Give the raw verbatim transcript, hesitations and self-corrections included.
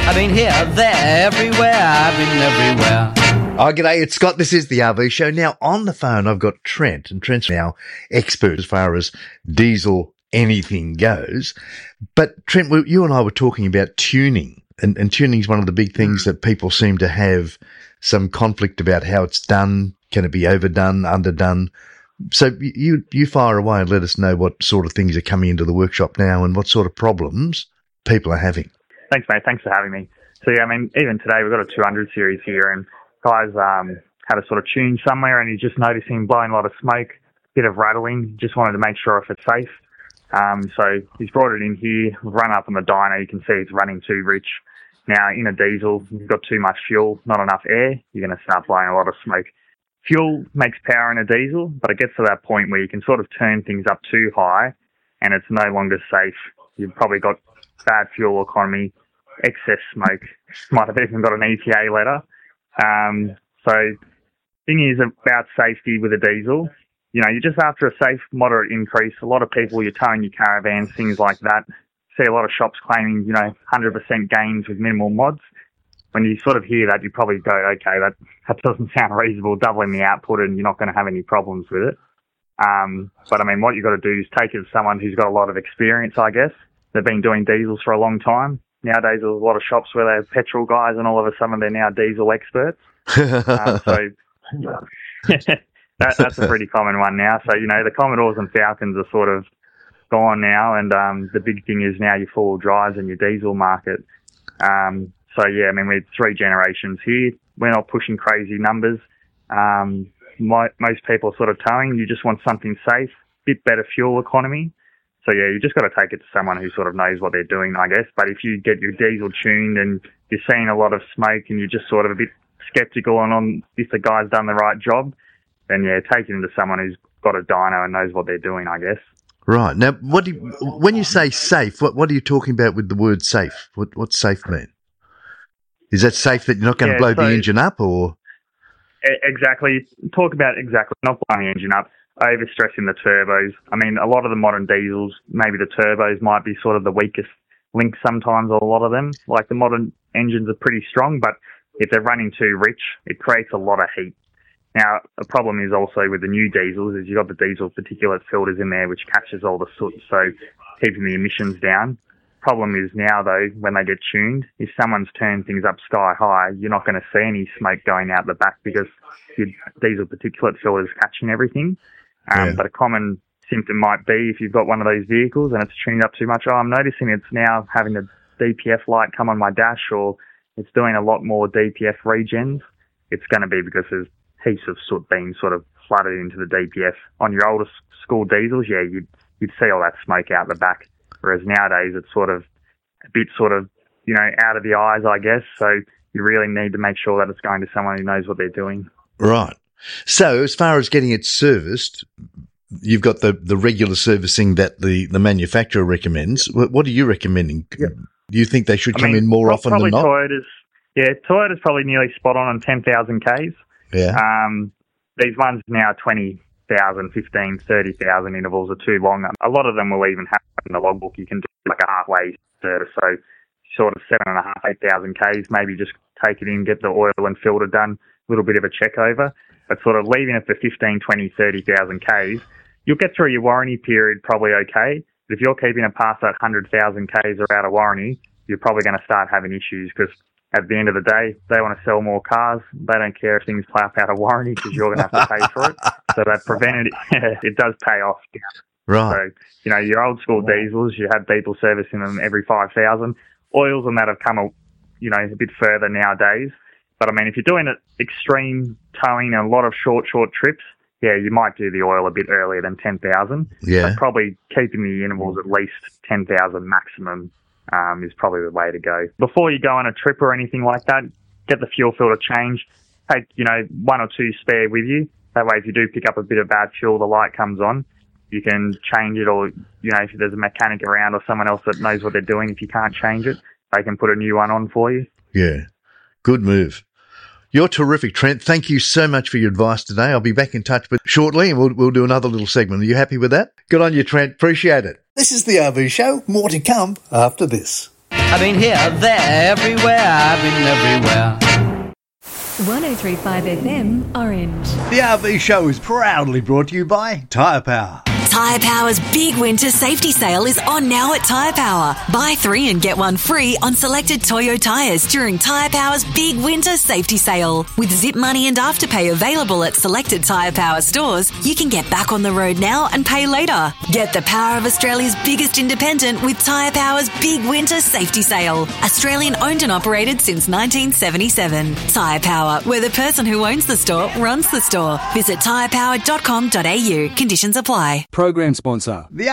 I've been here, there, everywhere. I've been everywhere. Oh, g'day, it's Scott. This is the R V Show. Now, on the phone, I've got Trent, and Trent's now expert as far as diesel anything goes. But, Trent, we, you and I were talking about tuning, and, and tuning is one of the big things that people seem to have some conflict about how it's done. Can it be overdone, underdone? So you you fire away and let us know what sort of things are coming into the workshop now and what sort of problems people are having. Thanks, mate. Thanks for having me. So, yeah, I mean, even today we've got a two hundred series here, and guys um, had a sort of tune somewhere, and he's just noticing blowing a lot of smoke, bit of rattling. Just wanted to make sure if it's safe. Um, so he's brought it in here. We've run up on the dyno. You can see it's running too rich. Now, in a diesel, you've got too much fuel, not enough air. You're going to start blowing a lot of smoke. Fuel makes power in a diesel, but it gets to that point where you can sort of turn things up too high, and it's no longer safe. You've probably got bad fuel economy, excess smoke. Might have even got an E P A letter. Um, so, thing is about safety with a diesel. You know, you're just after a safe, moderate increase. A lot of people, you're towing your caravans, things like that. See a lot of shops claiming, you know, one hundred percent gains with minimal mods. When you sort of hear that, you probably go, okay, that, that doesn't sound reasonable, doubling the output, and you're not going to have any problems with it. Um, but, I mean, what you've got to do is take it to someone who's got a lot of experience, I guess. They've been doing diesels for a long time. Nowadays, there's a lot of shops where they're petrol guys, and all of a sudden they're now diesel experts. um, so that, that's a pretty common one now. So, you know, the Commodores and Falcons are sort of gone now, and um, the big thing is now your four-wheel drives and your diesel market. Um, so, yeah, I mean, we're three generations here. We're not pushing crazy numbers. Um, my, most people are sort of towing. You just want something safe, bit better fuel economy. So, yeah, you just got to take it to someone who sort of knows what they're doing, I guess. But if you get your diesel tuned and you're seeing a lot of smoke and you're just sort of a bit sceptical on, on if the guy's done the right job, then, yeah, take it into someone who's got a dyno and knows what they're doing, I guess. Right. Now, what do you, when you say safe, what, what are you talking about with the word safe? What, what's safe mean? Is that safe that you're not going yeah, to blow so, the engine up, or? Exactly. Talk about exactly, not blowing the engine up, overstressing the turbos. I mean, a lot of the modern diesels, maybe the turbos might be sort of the weakest link sometimes, or a lot of them. Like the modern engines are pretty strong, but if they're running too rich, it creates a lot of heat. Now, the problem is also with the new diesels is you've got the diesel particulate filters in there, which catches all the soot, so keeping the emissions down. Problem is now, though, when they get tuned, if someone's turned things up sky high, you're not going to see any smoke going out the back because your diesel particulate filter is catching everything. Um, yeah. But a common symptom might be if you've got one of those vehicles and it's tuned up too much, oh, I'm noticing it's now having the D P F light come on my dash, or it's doing a lot more D P F regens. It's going to be because there's heaps of soot being sort of flooded into the D P F. On your older school diesels, yeah, you'd, you'd see all that smoke out the back. Whereas nowadays it's sort of a bit sort of, you know, out of the eyes, I guess. So you really need to make sure that it's going to someone who knows what they're doing. Right. So as far as getting it serviced, you've got the, the regular servicing that the, the manufacturer recommends. Yep. What are you recommending? Yep. Do you think they should I come mean, in more often than not? Toyota's, yeah, Toyota's probably nearly spot on on ten thousand Ks. Yeah. Um, these ones now twenty thousand, fifteen, thirty thousand intervals are too long. A lot of them will even have in the logbook, you can do like a halfway service. So sort of seven and a half, eight thousand Ks, maybe just take it in, get the oil and filter done, a little bit of a check over. But sort of leaving it for fifteen, twenty, thirty thousand Ks, you'll get through your warranty period probably okay. But if you're keeping it past that one hundred thousand Ks or out of warranty, you're probably going to start having issues because at the end of the day, they want to sell more cars. They don't care if things play up out of warranty because you're going to have to pay for it. So that prevented it, it does pay off. Right. So, you know, your old school diesels, you had people servicing them every five thousand. Oils and that have come, a, you know, a bit further nowadays. But, I mean, if you're doing it extreme towing and a lot of short, short trips, yeah, you might do the oil a bit earlier than ten thousand. Yeah. But probably keeping the intervals at least ten thousand maximum um, is probably the way to go. Before you go on a trip or anything like that, get the fuel filter changed. Take, you know, one or two spare with you. That way, if you do pick up a bit of bad fuel, the light comes on. You can change it, or, you know, if there's a mechanic around or someone else that knows what they're doing, if you can't change it, they can put a new one on for you. Yeah. Good move. You're terrific, Trent. Thank you so much for your advice today. I'll be back in touch with shortly, and we'll, we'll do another little segment. Are you happy with that? Good on you, Trent. Appreciate it. This is the R V Show. More to come after this. I've been here, there, everywhere. I've been everywhere. one oh three point five F M, Orange. The R V Show is proudly brought to you by Tyre Power. Tyre Power's big winter safety sale is on now at Tyre Power. Buy three and get one free on selected Toyo tyres during Tyre Power's big winter safety sale. With Zip Money and Afterpay available at selected Tyre Power stores, you can get back on the road now and pay later. Get the power of Australia's biggest independent with Tyre Power's big winter safety sale. Australian owned and operated since nineteen seventy-seven. Tyre Power, where the person who owns the store runs the store. Visit tyre power dot com dot a u. Conditions apply. Program sponsor. The